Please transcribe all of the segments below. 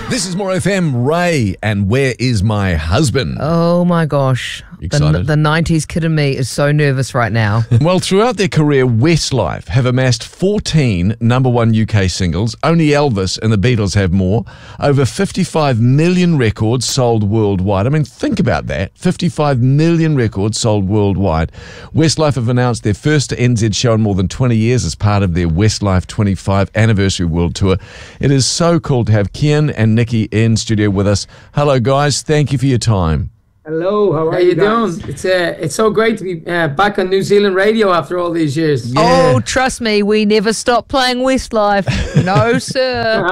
This is More FM, Ray, and Where Is My Husband? Oh my gosh. Excited? The 90s kid in me is so nervous right now. Well, throughout their career, Westlife have amassed 14 number one UK singles. Only Elvis and the Beatles have more. Over 55 million records sold worldwide. I mean, think about that. 55 million records sold worldwide. Westlife have announced their first NZ show in more than 20 years as part of their Westlife 25 Anniversary World Tour. It is so cool to have Kian and Nikki in studio with us. Hello, guys. Thank you for your time. Hello, how are you doing? It's so great to be back on New Zealand radio after all these years. Yeah. Oh, trust me, we never stop playing Westlife. No, sir.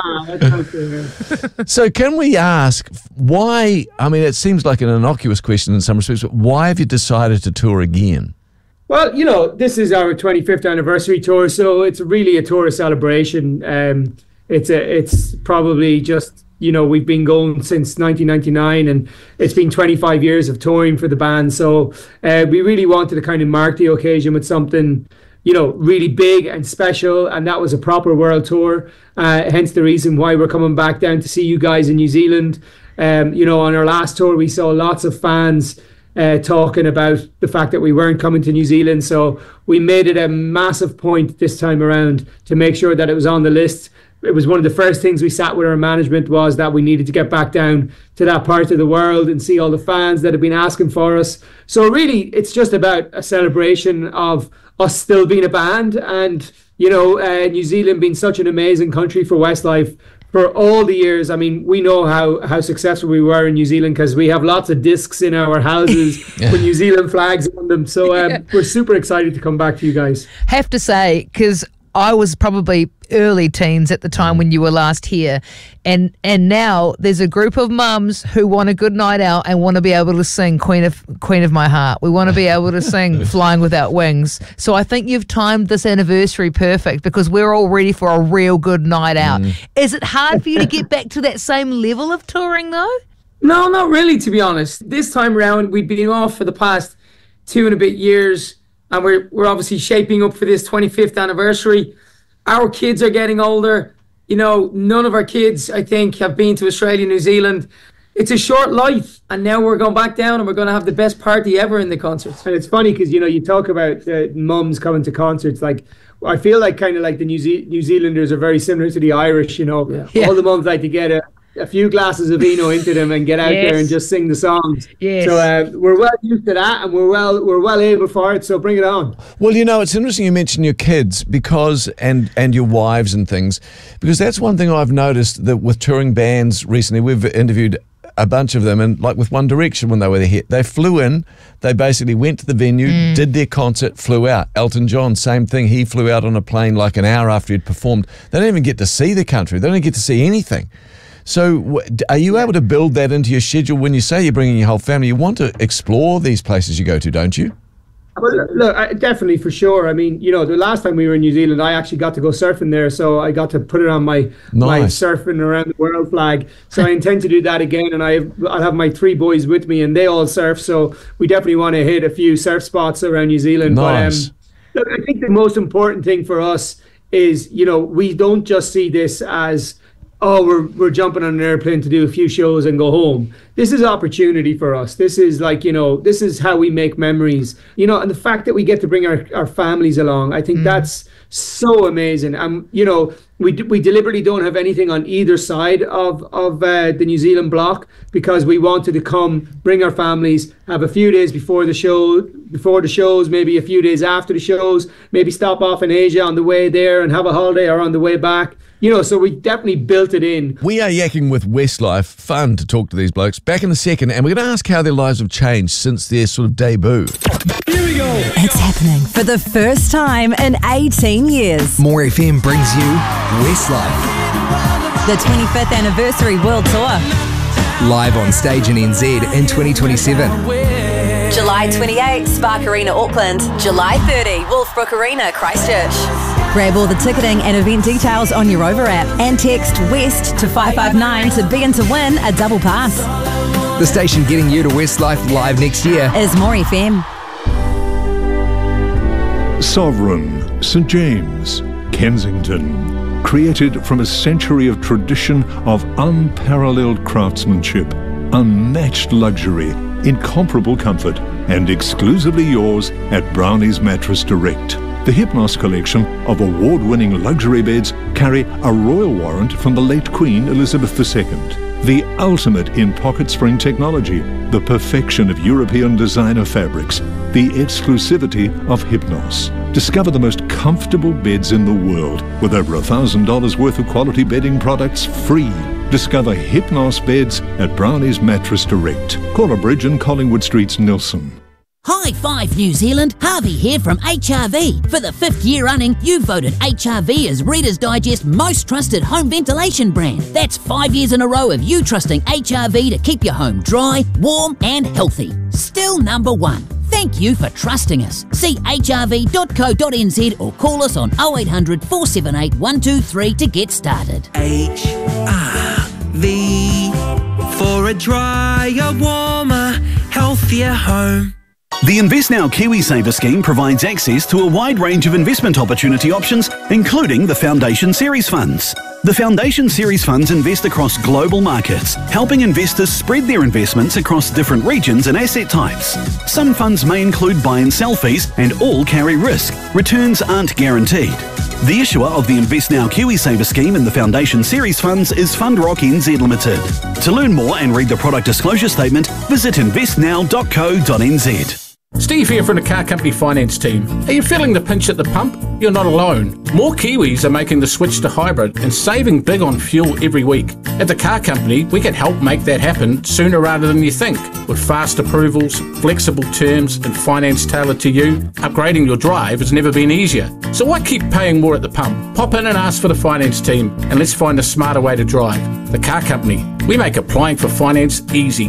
So can we ask why, I mean, it seems like an innocuous question in some respects, but why have you decided to tour again? Well, you know, this is our 25th anniversary tour, so it's really a tour of celebration. It's probably just, you know, we've been going since 1999 and it's been 25 years of touring for the band. So we really wanted to kind of mark the occasion with something, you know, really big and special. And that was a proper world tour. Hence the reason why we're coming back down to see you guys in New Zealand. You know, on our last tour, we saw lots of fans talking about the fact that we weren't coming to New Zealand. So we made it a massive point this time around to make sure that it was on the list. It was one of the first things we sat with our management was that we needed to get back down to that part of the world and see all the fans that have been asking for us. So really, it's just about a celebration of us still being a band and, you know, New Zealand being such an amazing country for Westlife for all the years. I mean, we know how successful we were in New Zealand because we have lots of discs in our houses with New Zealand flags on them. So we're super excited to come back to you guys. Have to say, because I was probably early teens at the time when you were last here, and now there's a group of mums who want a good night out and want to be able to sing Queen of My Heart. We want to be able to sing Flying Without Wings. So I think you've timed this anniversary perfect because we're all ready for a real good night out. Is it hard for you to get back to that same level of touring though? No, not really, to be honest. This time around, we've been off for the past 2 and a bit years. And we're obviously shaping up for this 25th anniversary. Our kids are getting older. You know, none of our kids, I think, have been to Australia, New Zealand. It's a short life. And now we're going back down and we're going to have the best party ever in the concerts. And it's funny because, you know, you talk about mums coming to concerts. Like, I feel like kind of like the New Zealanders are very similar to the Irish, you know. Yeah. All the mums like to get a few glasses of vino into them and get out there and just sing the songs. Yes. So we're well used to that and we're well able for it, so bring it on. Well, you know, it's interesting you mention your kids because and your wives and things, because that's one thing I've noticed that with touring bands recently, we've interviewed a bunch of them, and like with One Direction when they were here, they flew in, they basically went to the venue, did their concert, flew out. Elton John, same thing, he flew out on a plane like an hour after he'd performed. They don't even get to see the country, they don't get to see anything. So are you able to build that into your schedule when you say you're bringing your whole family? You want to explore these places you go to, don't you? Well, look, definitely, for sure. I mean, you know, the last time we were in New Zealand, I actually got to go surfing there. So I got to put it on my surfing around the world flag. So I intend to do that again. And I'll have my 3 boys with me and they all surf. So we definitely want to hit a few surf spots around New Zealand. Nice. But look, I think the most important thing for us is, you know, we don't just see this as, oh, we're jumping on an airplane to do a few shows and go home. This is opportunity for us. This is like, you know, this is how we make memories, you know, and the fact that we get to bring our families along, I think that's so amazing. And, you know, we deliberately don't have anything on either side of the New Zealand block because we wanted to come, bring our families, have a few days before the shows, maybe a few days after the shows, maybe stop off in Asia on the way there and have a holiday or on the way back. You know, so we definitely built it in. We are yakking with Westlife. Fun to talk to these blokes. Back in a second, and we're going to ask how their lives have changed since their sort of debut. Here we go. It's happening for the first time in 18 years. More FM brings you Westlife. The 25th Anniversary World Tour. Live on stage in NZ in 2027. July 28, Spark Arena, Auckland. July 30, Wolfbrook Arena, Christchurch. Grab all the ticketing and event details on your Over app and text WEST to 559 to be in to win a double pass. The station getting you to Westlife live next year is More FM. Sovereign, St James, Kensington. created from a century of tradition of unparalleled craftsmanship, unmatched luxury, incomparable comfort, and exclusively yours at Brownie's Mattress Direct. The Hypnos collection of award-winning luxury beds carry a royal warrant from the late Queen Elizabeth II. The ultimate in pocket spring technology, the perfection of European designer fabrics, the exclusivity of Hypnos. Discover the most comfortable beds in the world with over $1,000 worth of quality bedding products free. Discover Hypnos beds at Brownie's Mattress Direct. Call a bridge in Collingwood Street's Nilsson. High five, New Zealand. Harvey here from HRV. For the 5th year running, you voted HRV as Reader's Digest most trusted home ventilation brand. That's 5 years in a row of you trusting HRV to keep your home dry, warm and healthy. Still number 1. Thank you for trusting us. See hrv.co.nz or call us on 0800 478 123 to get started. HRV for a drier, warmer, healthier home. The Invest Now KiwiSaver scheme provides access to a wide range of investment opportunity options, including the Foundation Series funds. The Foundation Series funds invest across global markets, helping investors spread their investments across different regions and asset types. Some funds may include buy and sell fees and all carry risk. Returns aren't guaranteed. The issuer of the Invest Now KiwiSaver scheme in the Foundation Series funds is Fundrock NZ Limited. To learn more and read the product disclosure statement, visit investnow.co.nz. Steve here from the Car Company Finance team. Are you feeling the pinch at the pump? You're not alone. More Kiwis are making the switch to hybrid and saving big on fuel every week. At the Car Company, we can help make that happen sooner rather than you think. With fast approvals, flexible terms and finance tailored to you, upgrading your drive has never been easier. So why keep paying more at the pump? Pop in and ask for the finance team and let's find a smarter way to drive. The Car Company. We make applying for finance easy.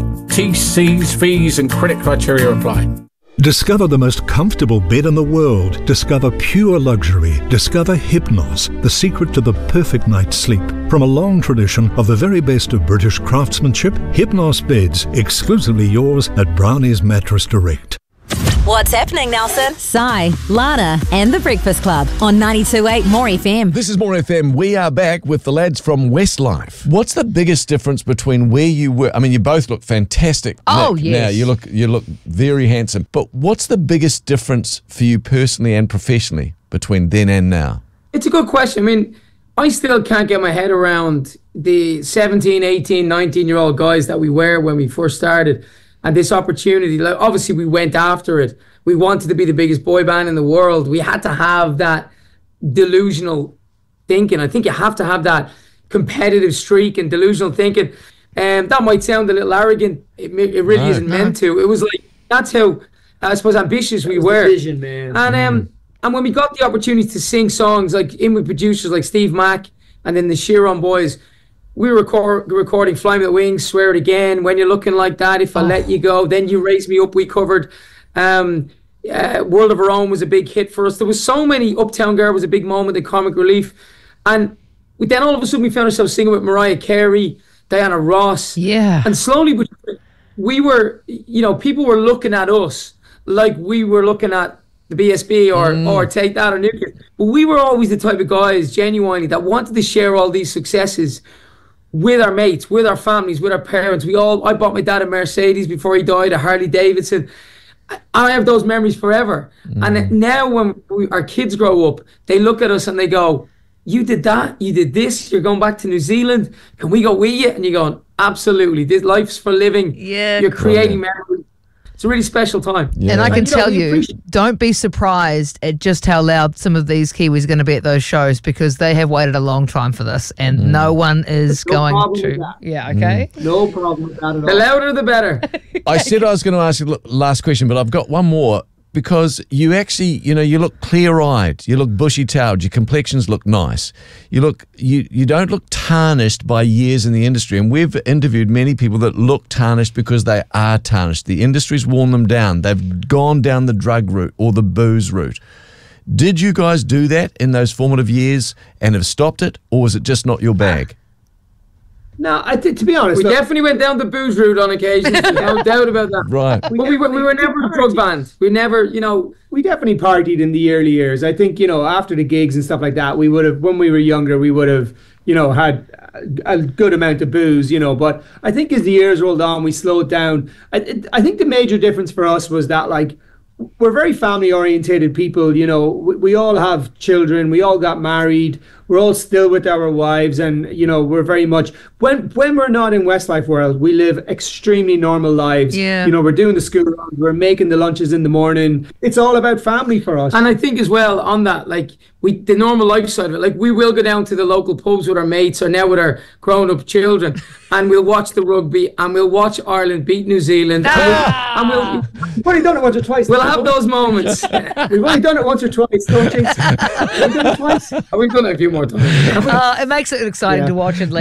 TCs, fees and credit criteria apply. Discover the most comfortable bed in the world. Discover pure luxury. Discover Hypnos, the secret to the perfect night's sleep. From a long tradition of the very best of British craftsmanship, Hypnos beds, exclusively yours at Brownie's Mattress Direct. What's happening, Nelson? Sai, Lana, and The Breakfast Club on 92.8 More FM. This is More FM. We are back with the lads from Westlife. What's the biggest difference between where you were? I mean, you both look fantastic. Oh, Nick. yes. Now, you look very handsome. But what's the biggest difference for you personally and professionally between then and now? It's a good question. I mean, I still can't get my head around the 17, 18, 19-year-old guys that we were when we first started. And this opportunity, like, obviously we went after it. We wanted to be the biggest boy band in the world. We had to have that delusional thinking. I think you have to have that competitive streak and delusional thinking. That might sound a little arrogant. It really isn't meant to. It was like, that's how, I suppose, ambitious we were. Vision, man. And when we got the opportunity to sing songs, like in with producers like Steve Mack and then the Sheeran boys, we were recording Fly Me the Wings, Swear It Again, When You're Looking Like That, If I Let You Go, Then You Raise Me Up, we covered. World of Our Own was a big hit for us. There was so many. Uptown Girl was a big moment in Comic Relief. And then all of a sudden we found ourselves singing with Mariah Carey, Diana Ross. Yeah. And slowly, but we were, people were looking at us like we were looking at the BSB or Take That or Nuclear. But we were always the type of guys, genuinely, that wanted to share all these successes with our mates, with our families, with our parents. I bought my dad a Mercedes before he died, a Harley Davidson. I have those memories forever. And now when our kids grow up, they look at us and they go, you did that, you did this, you're going back to New Zealand, can we go with you? And you're going, absolutely, this life's for living. Yeah. You're creating memories. It's a really special time. Yeah. And I can tell you, don't be surprised at just how loud some of these Kiwis are going to be at those shows, because they have waited a long time for this and no one is going to. Yeah, okay. No problem with that at all. The louder, the better. I said I was going to ask you the last question, but I've got one more. Because you actually, you look clear-eyed, you look bushy-tailed, your complexions look nice. You don't look tarnished by years in the industry. And we've interviewed many people that look tarnished because they are tarnished. The industry's worn them down. They've gone down the drug route or the booze route. Did you guys do that in those formative years and have stopped it, or was it just not your bag? No, to be honest, we definitely went down the booze route on occasion. No doubt about that. Right. But we were never a drug band. We never, we definitely partied in the early years. I think, after the gigs and stuff like that, we would have, when we were younger, we would have, had a good amount of booze, but I think as the years rolled on, we slowed down. I think the major difference for us was that, like, we're very family orientated people. We all have children, we all got married, we're all still with our wives, and we're very much when we're not in Westlife World, we live extremely normal lives. We're doing the school runs, we're making the lunches in the morning. It's all about family for us. And I think as well on that, like, the normal life side of it, like, we will go down to the local pubs with our mates or now with our grown-up children, and we'll watch the rugby and we'll watch Ireland beat New Zealand. We've only done it once or twice. We'll have those moments. We've only done it once or twice, don't you? We've done it twice. We've done it a few more times. It makes it exciting to watch, at least.